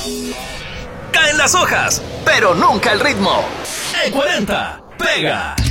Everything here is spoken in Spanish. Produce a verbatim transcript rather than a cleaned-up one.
Caen las hojas, pero nunca el ritmo. E cuarenta, pega.